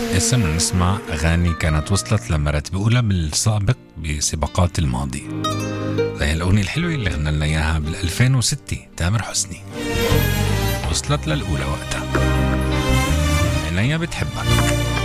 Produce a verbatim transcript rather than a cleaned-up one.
اسم نسمع أغاني كانت وصلت لمراتب أولى بالسابق بسباقات الماضي، زي الأغنية الحلوة اللي غنى لنا إياها بالألفين وستة تامر حسني، وصلت للأولى وقتها. عينيا بتحبك.